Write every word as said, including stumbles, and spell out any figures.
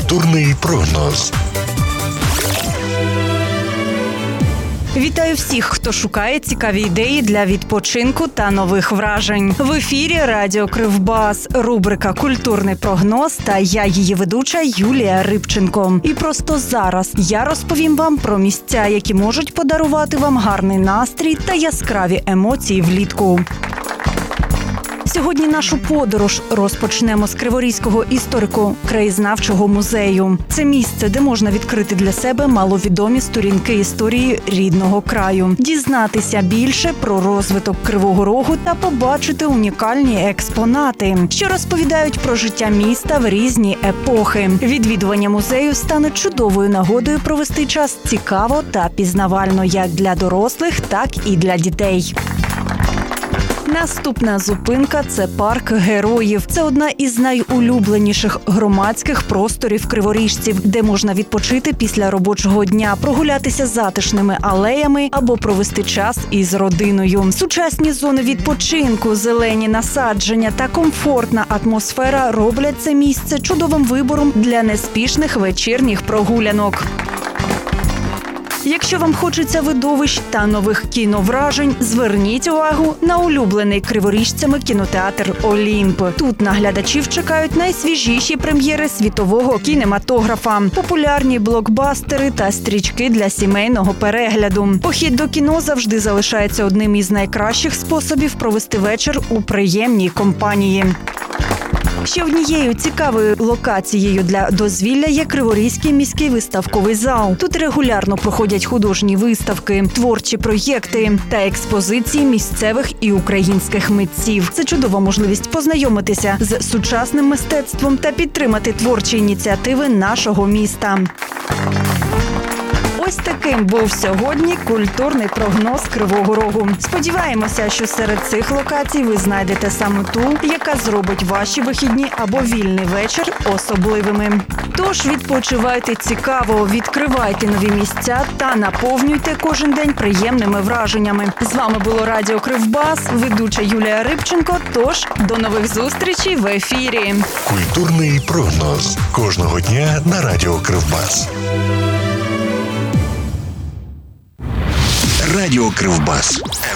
Культурний прогноз. Вітаю всіх, хто шукає цікаві ідеї для відпочинку та нових вражень. В ефірі Радіо Кривбас, рубрика «Культурний прогноз» та я, її ведуча Юлія Рибченко. І просто зараз я розповім вам про місця, які можуть подарувати вам гарний настрій та яскраві емоції влітку. Сьогодні нашу подорож розпочнемо з Криворізького історико-краєзнавчого музею. Це місце, де можна відкрити для себе маловідомі сторінки історії рідного краю, дізнатися більше про розвиток Кривого Рогу та побачити унікальні експонати, що розповідають про життя міста в різні епохи. Відвідування музею стане чудовою нагодою провести час цікаво та пізнавально як для дорослих, так і для дітей. Наступна зупинка – це парк героїв. Це одна із найулюбленіших громадських просторів криворіжців, де можна відпочити після робочого дня, прогулятися затишними алеями або провести час із родиною. Сучасні зони відпочинку, зелені насадження та комфортна атмосфера роблять це місце чудовим вибором для неспішних вечірніх прогулянок. Якщо вам хочеться видовищ та нових кіновражень, зверніть увагу на улюблений криворіжцями кінотеатр «Олімп». Тут на глядачів чекають найсвіжіші прем'єри світового кінематографа, популярні блокбастери та стрічки для сімейного перегляду. Похід до кіно завжди залишається одним із найкращих способів провести вечір у приємній компанії. Ще однією цікавою локацією для дозвілля є Криворізький міський виставковий зал. Тут регулярно проходять художні виставки, творчі проєкти та експозиції місцевих і українських митців. Це чудова можливість познайомитися з сучасним мистецтвом та підтримати творчі ініціативи нашого міста. Ось таким був сьогодні культурний прогноз Кривого Рогу. Сподіваємося, що серед цих локацій ви знайдете саме ту, яка зробить ваші вихідні або вільний вечір особливими. Тож відпочивайте цікаво, відкривайте нові місця та наповнюйте кожен день приємними враженнями. З вами було Радіо Кривбас, ведуча Юлія Рибченко. Тож до нових зустрічей в ефірі. Культурний прогноз. Кожного дня на Радіо Кривбас. Радіо Кривбас.